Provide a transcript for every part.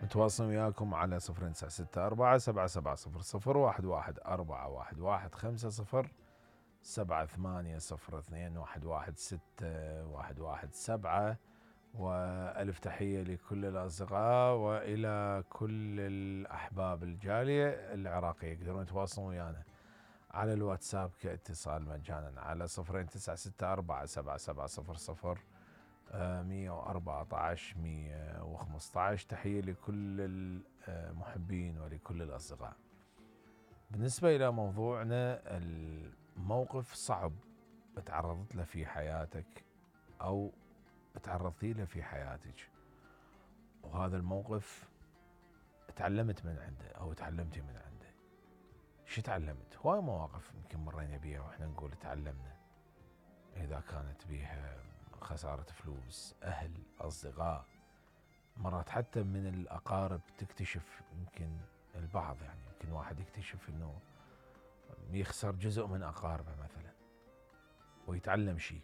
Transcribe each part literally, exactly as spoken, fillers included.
متواصل وياكم على صفر تسعة ستة أربعة سبعة سبعة صفر صفر واحد واحد أربعة واحد واحد خمسة صفر سبعة ثمانية صفر اثنين واحد واحد ستة واحد واحد سبعة. وألف تحية لكل الأصدقاء وإلى كل الأحباب الجالية العراقية. يقدرون يتواصلون ويانا على الواتساب كاتصال مجانا على صفرين تسعة ستة أربعة سبعة سبعة صفر صفر مية وأربعة عشر مية وخمسة عشر. تحية لكل المحبين ولكل الأصدقاء. بالنسبة إلى موضوعنا، الموقف صعب تعرضت له في حياتك أو تعرضتي له في حياتك، وهذا الموقف تعلمت من عنده أو تعلمتي من عنده. شو تعلمت؟ هواي مواقف يمكن مرينا بيها وإحنا نقول تعلمنا، إذا كانت بيها خسارة فلوس، أهل، أصدقاء، مرات حتى من الأقارب تكتشف يمكن البعض، يعني يمكن واحد يكتشف إنه يخسر جزء من أقاربه مثلا ويتعلم شيء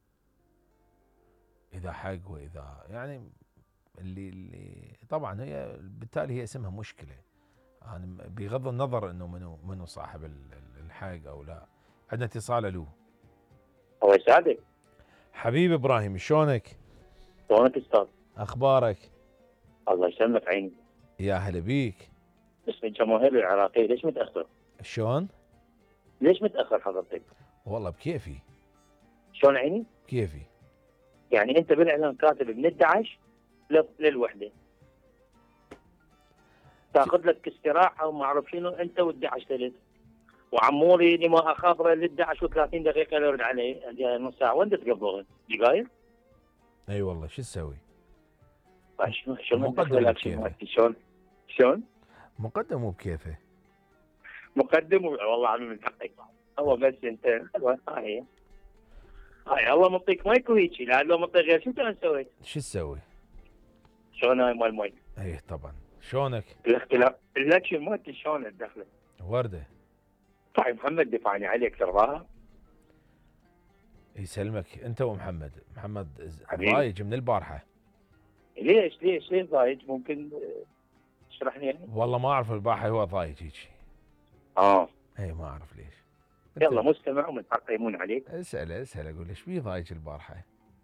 إذا حق وإذا يعني اللي, اللي طبعا هي بالتالي هي اسمها مشكلة، يعني بغض النظر إنه منو منو صاحب الحق أو لا. عندنا اتصال. ألو. الله يسعدك حبيبي إبراهيم، شلونك؟ شلونك استاذ؟ أخبارك؟ الله يسلمك عيني. يا هلا بيك. اسم الجماهير العراقية ليش متأخر؟ شلون؟ ليش متأخر حضرتك؟ والله بكيفي. شلون عيني؟ كيفي. يعني أنت بالإعلان كاتب من احد عشر للوحدة، تاخذ لك استراحة وما أعرف شنو، أنت و11 ثلث، وعموري لما أخابره ل احد عشر و30 دقيقة يرد عليه نص ساعة، وين تقبضون؟ دقايق؟ اي أيوة والله شو تسوي؟ شنو شلون مقدم بكيفه. شلون؟ شلون؟ مقدم مو بكيفه. مقدم والله عم من حقك، هو بس انت هاي هاي الله مطيك مايك وهيجي، لا لو مطيك غير شو انت سويت؟ شو تسوي؟ شلون هاي مال مايك؟ ايه طبعا. شلونك؟ الاختلاف الاكشن مالتي شلون الدخله؟ ورده. طيب محمد دفعني عليك ترضاها؟ يسلمك انت ومحمد. محمد ضايج من البارحه. ليش ليش ليش ضايج؟ ممكن تشرح لي يعني؟ والله ما اعرف البارحه هو ضايج هيك. اه اي ما اعرف ليش. يلا مستمع ومن حقه يمون عليك. اساله اساله اقول ايش بيه ضايج البارحه؟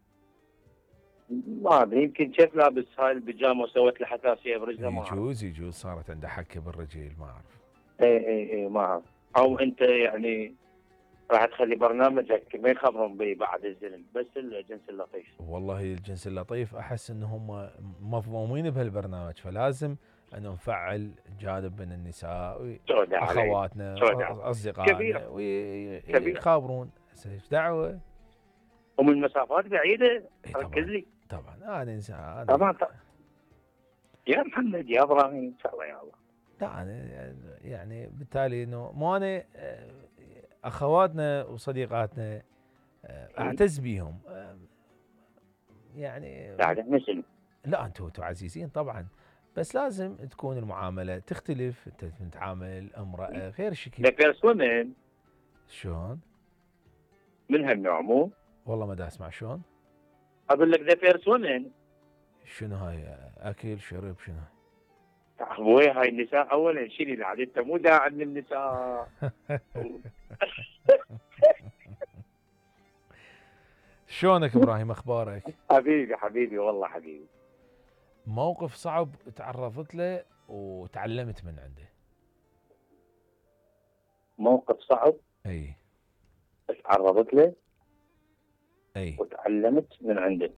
ما ادري، يمكن شاف لابس هاي البيجامه وسوت له حساسيه برجله، ما اعرف. يجوز يجوز صارت عنده حكه بالرجل، ما اعرف. اي اي اي ما اعرف. او انت يعني راح تخلي برنامجك ما يخبرون بي بعد الزلم، بس الجنس اللطيف. والله الجنس اللطيف احس ان هم مضمومين بهالبرنامج، فلازم انه نفعل جانب من النساء اخواتنا اصدقائنا ويخابرون. ايش دعوه؟ ومن مسافات بعيده. ركز لي. طبعا انا انسان. طبعا طبعا يا محمد يا ابراهيم ان شاء الله يا الله. لا انا يعني بالتالي انه مو انا اخواتنا وصديقاتنا اعتز بيهم يعني. لا مثل لا انتم انتم عزيزين طبعا، بس لازم تكون المعامله تختلف. انت تتعامل امراه غير شكل. ذكر ومن شلون؟ من هالنوع مو؟ والله ما دا اسمع. شلون؟ اقول لك ذا فيرس ومن. شنو هاي؟ اكل شرب شنو؟ ابوي هاي النساء اولا شيلي العاد، انت مو داعي من النساء. شلونك ابراهيم؟ اخبارك؟ حبيبي حبيبي والله حبيبي. موقف صعب تعرضت له وتعلمت من عنده. موقف صعب اي تعرضت له اي وتعلمت من عنده.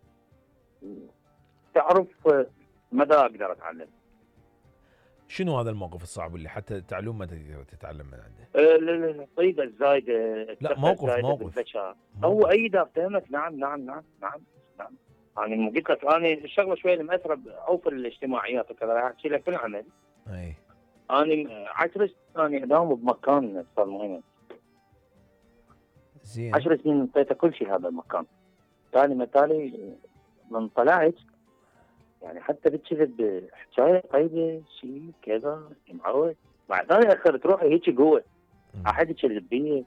تعرف مدى اقدر اتعلم؟ شنو هذا الموقف الصعب اللي حتى تعلم ما تقدر تتعلم من عنده؟ الطيبه الزايده. لا موقف موقف هو اي دا فهمت. نعم نعم نعم نعم نعم. انا يعني قلت لك انا الشغله شويه المأثره او في الاجتماعيات وكذا، احكي لك في العمل. اي انا عشر سنين اداوم بمكان صار مهم. زين. عشر سنين انطيته كل شيء هذا المكان. تالي ما تالي من طلعت يعني حتى بتشذب حكايه طيبه شيء كذا معود، بعد ثاني اخر تروح هيك قوه احد يكذب بيه.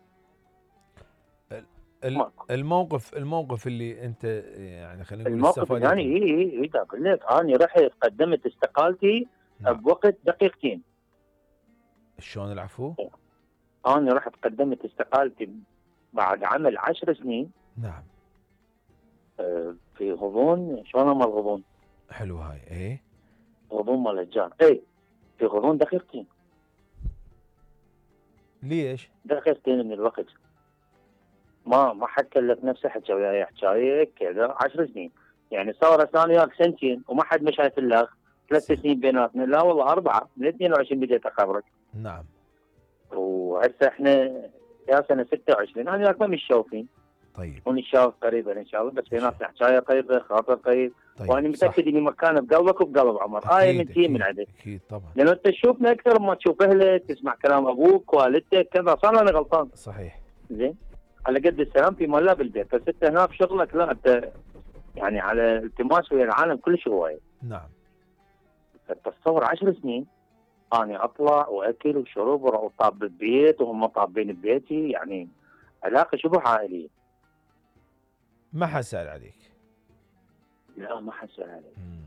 الموقف الموقف اللي انت يعني خلينا نقول الموقف يعني اي اي اي اقول لك انا رحت قدمت استقالتي نعم. بوقت دقيقتين. شلون العفو؟ انا رحت قدمت استقالتي بعد عمل عشر سنين. نعم. آه، في غضون، شلون مال غضون؟ حلو هاي. ايه غضون مال الجار، اي في غضون دقيقتين. ليش؟ دقيقتين من الوقت. ما ما حد كلف نفسه حكى وياي حكايه كذا عشر سنين. يعني صار انا وياك سنتين وما حد ما شايف الا ثلاث سنين بيناتنا. لا والله اربعه، من اثنين وعشرين بديت اخبرك. نعم. وهسه احنا يا سنه ستة وعشرين انا وياك ما مش شايفين. طيب. ونشاف قريبا ان شاء الله، بس بيناتنا حكايه قريبه، خاطر قريب. طيب. وانا متاكد اني مكانه بقلبك وبقلب عمر. اي من تي من عندك. اكيد طبعا. لانه انت تشوفنا اكثر ما تشوف اهلك، تسمع كلام ابوك والدتك كذا. صار انا غلطان. صحيح. زين. على قد السلام في لا بالبيت، بس انت هناك شغلك لا، انت يعني على التماس ويا العالم كلش هوايه. نعم. فتصور عشر سنين انا اطلع واكل وشرب وطاب بالبيت وهم طابين ببيتي، يعني علاقه شبه عائليه. ما حد سأل عليك؟ لا ما حد سأل علي. مم.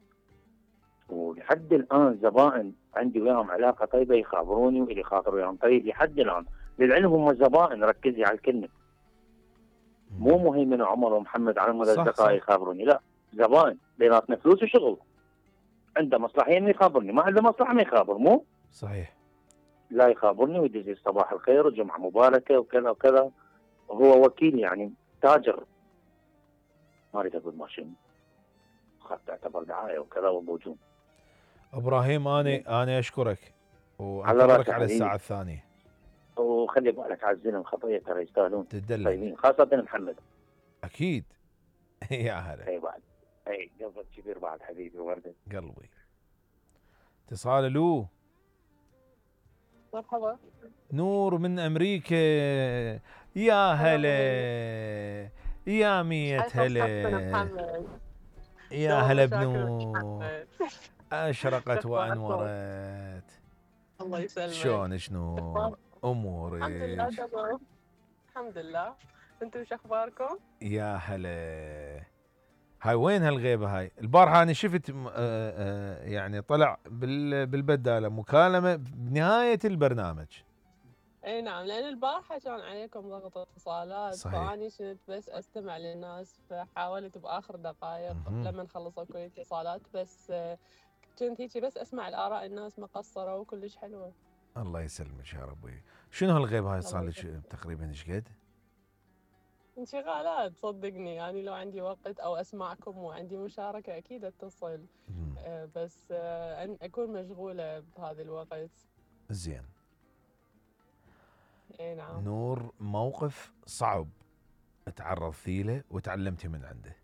ولحد الان زبائن عندي وياهم علاقه طيبه، يخابروني واللي خاطر وياهم طيب لحد الان. للعلم هم زبائن، ركزي على الكلمه. مو مهيمن وعمر ومحمد على مدى اصدقائي يخابروني، لا زبائن بيناتنا فلوس وشغل. عنده مصلحه يعني يخابرني، ما عنده مصلحه ما يخابر. مو صحيح. لا يخابرني ويدز صباح الخير وجمعه مباركه وكذا وكذا. وهو وكيل يعني تاجر، ما اريد اقول ما شنو، خاف تعتبر دعايه وكذا وبوجود. ابراهيم انا انا اشكرك على وانتظرك راسي على حبيبي. الساعه الثانيه. وخلي بالك على الزلم خطيه ترى يستاهلون تدلل. طيبين، خاصه محمد. اكيد. يا هلا. اي بعد، اي قلبك كبير بعد حبيبي ورده قلبي. اتصال له. مرحبا. نور من امريكا. يا هلا. يا مية هلا. يا هلا بنور. اشرقت وانورت. الله يسلمك. شلونك نور؟ امورك؟ الحمد لله تمام. الحمد لله. انتم وش اخباركم؟ يا هلا. هاي وين هالغيبه هاي؟ البارحه انا شفت آآ آآ يعني طلع بالبداله مكالمه بنهايه البرنامج. اي نعم، لان البارحه كان عليكم ضغط اتصالات. صحيح. فاني كنت بس استمع للناس، فحاولت باخر دقائق لما خلصوا كل الاتصالات، بس كنت هيك بس اسمع الاراء الناس، ما قصروا وكلش حلوه. الله يسلمك يا ربي. شنو هالغيبه هاي صار لك تقريبا ايش قد؟ انشغالات صدقني، يعني لو عندي وقت او اسمعكم وعندي مشاركه اكيد اتصل. آه بس آه ان اكون مشغوله بهذا الوقت. زين. اي نعم. نور، موقف صعب تعرضتي له وتعلمتي من عنده؟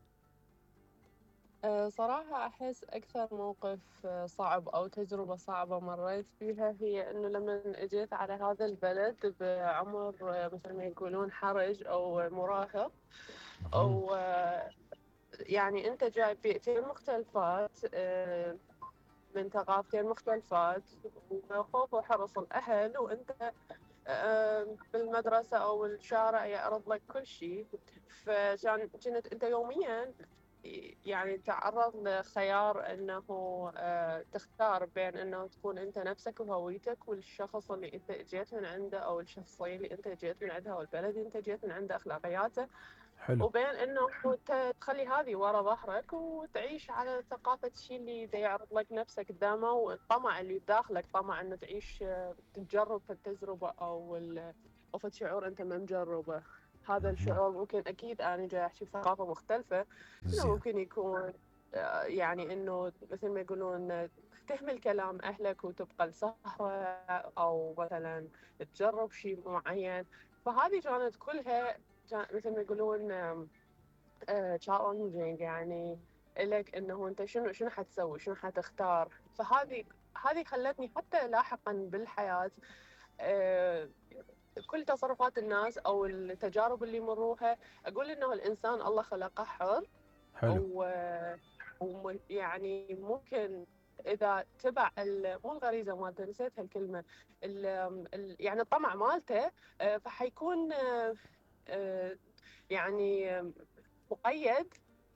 أه صراحة أحس أكثر موقف صعب أو تجربة صعبة مريت فيها هي إنه لما أجيت على هذا البلد بعمر مثل ما يقولون حرج أو مراهق، أو يعني أنت جاي بيئتين مختلفات، أه من ثقافتين مختلفات، وخوف وحرص الأهل، وأنت أه بالمدرسة أو الشارع يعرض لك كل شيء. فكان كنت أنت يوميا يعني تعرض لخيار انه آه تختار بين انه تكون انت نفسك وهويتك والشخص اللي انت اجيت من عنده، او الشخصيه اللي انت جيت من عندها، والبلد اللي انت جيت من عنده اخلاقياته. حلو. وبين انه تخلي هذه ورا ظهرك وتعيش على ثقافه الشيء اللي دا يعرض لك نفسك قدامه، والطمع اللي بداخلك، طمع انه تعيش تجرب في التجربه او او في شعور انت ما مجربه. هذا الشعور ممكن اكيد انا جاي احكي بثقافه مختلفه، انه ممكن يكون يعني انه مثل ما يقولون تهمل كلام اهلك وتبقى لسهره، او مثلا تجرب شيء معين. فهذه كانت كلها مثل ما يقولون تشالنجينج، يعني لك انه انت شنو شنو حتسوي، شنو حتختار. فهذه هذه خلتني حتى لاحقا بالحياه أه كل تصرفات الناس او التجارب اللي يمروها اقول انه الانسان الله خلقه حر. حلو. ويعني ممكن اذا تبع مو الغريزه مالته، نسيت هالكلمه، ال ال يعني الطمع مالته، فحيكون يعني مقيد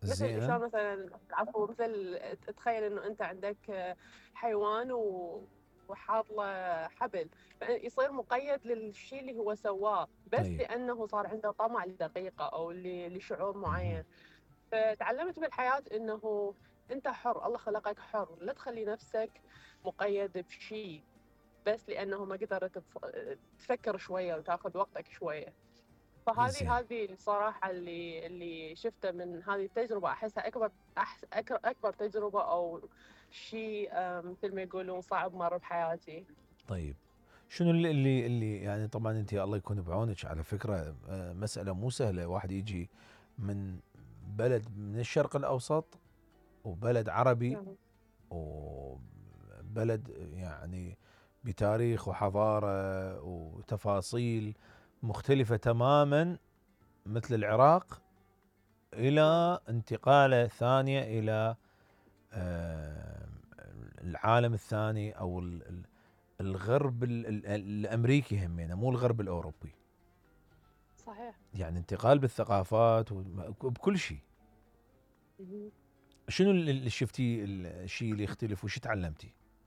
مثل زين. شلون مثلا عفوا مثل تخيل انه انت عندك حيوان و وحاط له حبل، فيصير مقيد للشيء اللي هو سواه بس طيب. لانه صار عنده طمع لدقيقه او ل- لشعور مهم. معين. فتعلمت بالحياه انه انت حر، الله خلقك حر، لا تخلي نفسك مقيد بشيء بس لانه ما قدرت تف- تفكر شويه وتاخذ وقتك شويه. زين. فهذه هذه الصراحة اللي اللي شفته من هذه التجربة، أحسها أكبر أحس أكبر, أكبر تجربة أو شيء آه، مثل ما يقولون صعب مر بحياتي. طيب، شنو اللي اللي اللي يعني طبعا انت الله يكون بعونك على فكره، آه، مساله مو سهله، واحد يجي من بلد من الشرق الاوسط وبلد عربي نعم. وبلد يعني بتاريخ وحضاره وتفاصيل مختلفه تماما مثل العراق، نعم. الى انتقاله ثانيه الى آه، العالم الثاني او ال- ال- الغرب ال- ال- الامريكي همينه، مو الغرب الاوروبي. صحيح. يعني انتقال بالثقافات وبكل شيء. مهم. شنو اللي شفتيه الشيء اللي يختلف وش تعلمتي؟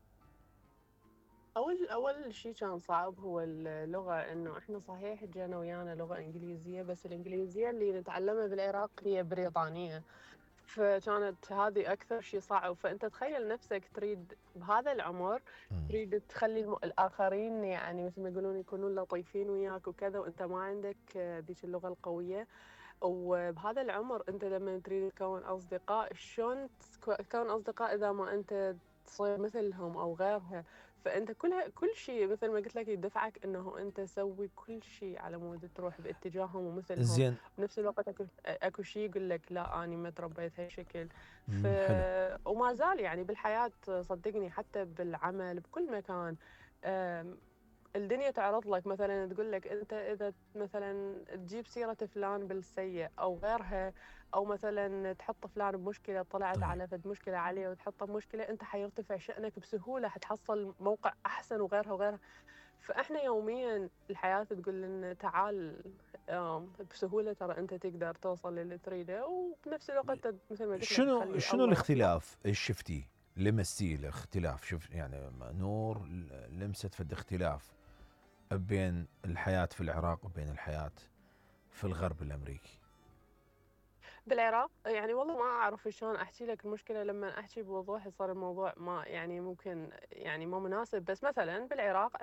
أول أول شيء كان صعب هو اللغة، إنه إحنا صحيح جانا ويانا لغة إنجليزية بس الإنجليزية اللي نتعلمها بالعراق هي بريطانية. فكانت هذه أكثر شيء صعب. فأنت تخيل نفسك تريد بهذا العمر مم. تريد تخلي الم... الآخرين يعني مثل ما يقولون يكونون لطيفين وياك وكذا، وأنت ما عندك آه، ذيك اللغة القوية. وبهذا العمر أنت لما تريد تكون أصدقاء، شلون تكو- تكون أصدقاء إذا ما أنت تصير مثلهم أو غيرها؟ فأنت كل كل شيء مثل ما قلت لك يدفعك إنه أنت تسوي كل شيء على مود تروح باتجاههم ومثلهم. زين. بنفس الوقت اكو اكو شيء يقول لك لا انا ما تربيت هالشكل. ف مم. حلو. وما زال يعني بالحياه صدقني حتى بالعمل بكل مكان. أم، الدنيا تعرض لك مثلا تقول لك انت اذا مثلا تجيب سيره فلان بالسيء او غيرها، او مثلا تحط فلان بمشكله طلعت طيب، على فد مشكله عليه وتحطه بمشكله، انت حيرتفع شانك بسهوله، حتحصل موقع احسن وغيرها وغيرها. فاحنا يوميا الحياة تقول لنا تعال آم، بسهولة ترى انت تقدر توصل للي تريده، وبنفس الوقت مثل ما قلت لك شنو تخلي شنو الله يوفقك. الاختلاف ايش شفتيه؟ لمستيه الاختلاف؟ شوف يعني نور لمست فد اختلاف بين الحياة في العراق وبين الحياة في الغرب الامريكي؟ بالعراق يعني والله ما اعرف شلون احكي لك المشكلة، لما احكي بوضوح يصير الموضوع ما يعني ممكن يعني مو مناسب، بس مثلا بالعراق